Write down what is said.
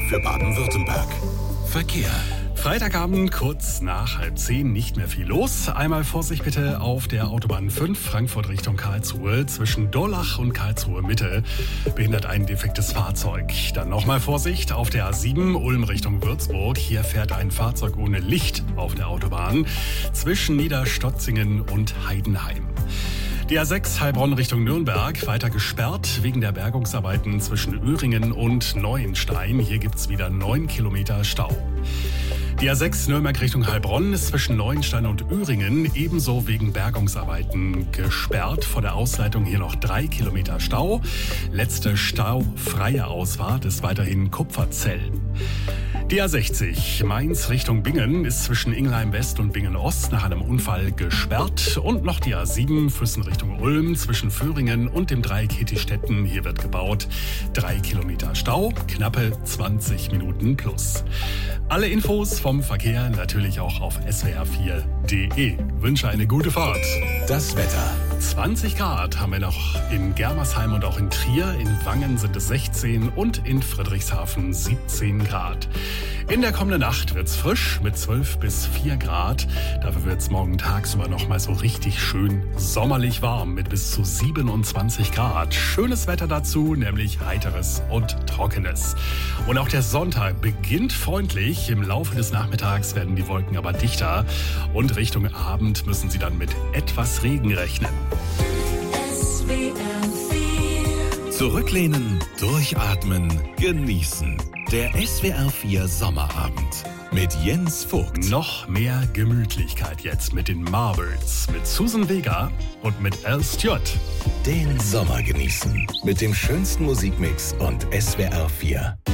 für Baden-Württemberg. Verkehr. Freitagabend, kurz nach 9:30, nicht mehr viel los. Einmal Vorsicht bitte auf der Autobahn 5, Frankfurt Richtung Karlsruhe. Zwischen Durlach und Karlsruhe Mitte behindert ein defektes Fahrzeug. Dann nochmal Vorsicht auf der A7, Ulm Richtung Würzburg. Hier fährt ein Fahrzeug ohne Licht auf der Autobahn zwischen Niederstotzingen und Heidenheim. Die A6 Heilbronn Richtung Nürnberg weiter gesperrt wegen der Bergungsarbeiten zwischen Öhringen und Neuenstein. Hier gibt's wieder 9 Kilometer Stau. Die A6 Nürnberg Richtung Heilbronn ist zwischen Neuenstein und Öhringen ebenso wegen Bergungsarbeiten gesperrt. Vor der Ausleitung hier noch 3 Kilometer Stau. Letzte staufreie Ausfahrt ist weiterhin Kupferzell. Die A60 Mainz Richtung Bingen ist zwischen Ingelheim West und Bingen Ost nach einem Unfall gesperrt. Und noch die A7 Füssen Richtung Ulm zwischen Föhringen und dem Dreieck Hittistetten. Hier wird gebaut. 3 Kilometer Stau, knappe 20 Minuten plus. Alle Infos vom Verkehr natürlich auch auf swr4.de. Wünsche eine gute Fahrt. Das Wetter. 20 Grad haben wir noch in Germersheim und auch in Trier. In Wangen sind es 16 und in Friedrichshafen 17 Grad. In der kommenden Nacht wird's frisch mit 12 bis 4 Grad. Dafür wird's morgen tagsüber noch mal so richtig schön sommerlich warm mit bis zu 27 Grad. Schönes Wetter dazu, nämlich heiteres und trockenes. Und auch der Sonntag beginnt freundlich. Im Laufe des Nachmittags werden die Wolken aber dichter. Und Richtung Abend müssen sie dann mit etwas Regen rechnen. Zurücklehnen, durchatmen, genießen. Der SWR4 Sommerabend mit Jens Vogt. Noch mehr Gemütlichkeit jetzt mit den Marbles, mit Susan Vega und mit Al Stewart. Den Sommer genießen mit dem schönsten Musikmix und SWR4.